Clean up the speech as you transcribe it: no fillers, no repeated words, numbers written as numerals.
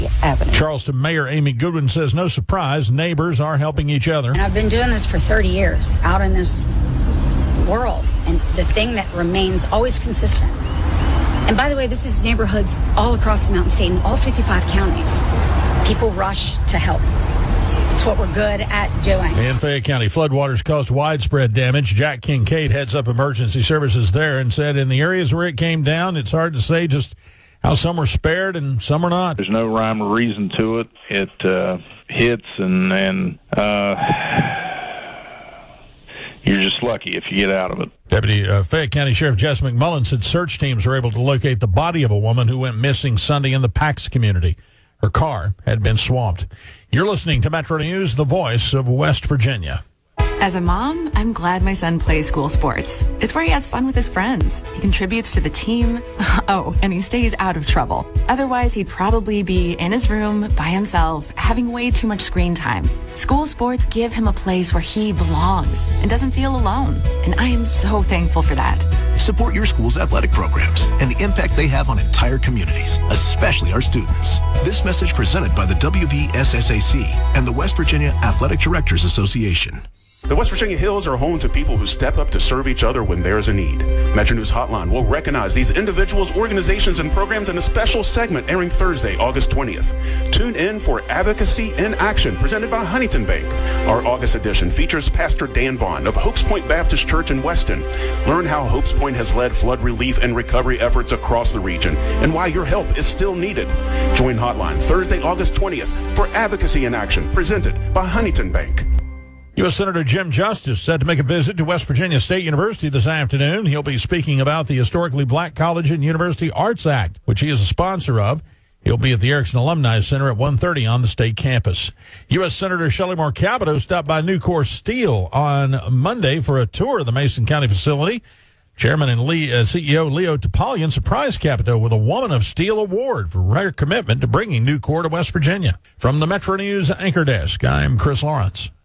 Avenue. Charleston Mayor Amy Goodwin says no surprise, neighbors are helping each other. And I've been doing this for 30 years out in this world. And the thing that remains always consistent. And by the way, this is neighborhoods all across the Mountain State in all 55 counties. People rush to help. It's what we're good at doing. In Fayette County, floodwaters caused widespread damage. Jack Kincaid heads up emergency services there and said in the areas where it came down, it's hard to say just how some were spared and some are not. There's no rhyme or reason to it. It hits and you're just lucky if you get out of it. Deputy Fayette County Sheriff Jess McMullen said search teams were able to locate the body of a woman who went missing Sunday in the Pax community. Her car had been swamped. You're listening to Metro News, the voice of West Virginia. As a mom, I'm glad my son plays school sports. It's where he has fun with his friends. He contributes to the team. Oh, and he stays out of trouble. Otherwise, he'd probably be in his room by himself, having way too much screen time. School sports give him a place where he belongs and doesn't feel alone. And I am so thankful for that. Support your school's athletic programs and the impact they have on entire communities, especially our students. This message presented by the WVSSAC and the West Virginia Athletic Directors Association. The West Virginia Hills are home to people who step up to serve each other when there's a need. Metro News Hotline will recognize these individuals, organizations, and programs in a special segment airing Thursday, August 20th. Tune in for Advocacy in Action, presented by Huntington Bank. Our August edition features Pastor Dan Vaughn of Hopes Point Baptist Church in Weston. Learn how Hopes Point has led flood relief and recovery efforts across the region and why your help is still needed. Join Hotline Thursday, August 20th for Advocacy in Action, presented by Huntington Bank. U.S. Senator Jim Justice said to make a visit to West Virginia State University this afternoon. He'll be speaking about the Historically Black College and University Arts Act, which he is a sponsor of. He'll be at the Erickson Alumni Center at 1:30 on the state campus. U.S. Senator Shelley Moore Capito stopped by Nucor Steel on Monday for a tour of the Mason County facility. Chairman and CEO Leo Topalian surprised Capito with a Woman of Steel Award for her commitment to bringing Nucor to West Virginia. From the Metro News Anchor Desk, I'm Chris Lawrence.